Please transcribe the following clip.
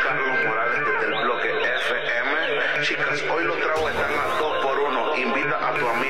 Carlos Morales desde el bloque FM. Chicas, hoy los tragos están a 2 por 1. Invita a tu amigo.